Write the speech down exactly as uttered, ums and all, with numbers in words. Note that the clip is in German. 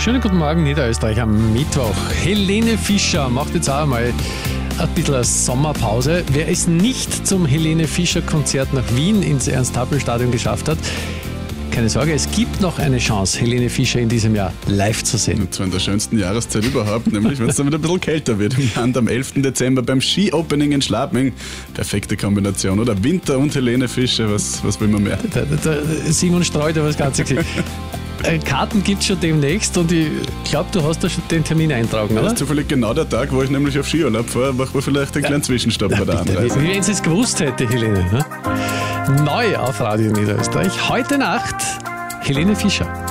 Schönen guten Morgen, Niederösterreich am Mittwoch. Helene Fischer macht jetzt auch einmal ein bisschen eine Sommerpause. Wer es nicht zum Helene Fischer Konzert nach Wien ins Ernst-Happel-Stadion geschafft hat, keine Sorge, es gibt noch eine Chance, Helene Fischer in diesem Jahr live zu sehen. Und zwar in der schönsten Jahreszeit überhaupt, nämlich wenn es dann wieder ein bisschen kälter wird. Im Land am elften Dezember beim Ski-Opening in Schladming. Perfekte Kombination, oder? Winter und Helene Fischer, was, was will man mehr? Der, der, der Simon Streut hat das Ganze gesehen. Karten gibt es schon demnächst und ich glaube, du hast da schon den Termin eintragen, oder? Das ist zufällig genau der Tag, wo ich nämlich auf Skiurlaub fahre, machen wir vielleicht einen kleinen Zwischenstopp bei der Anreise. Wie wenn sie es gewusst hätte, Helene. Ne? Neu auf Radio Niederösterreich. Heute Nacht Helene Fischer.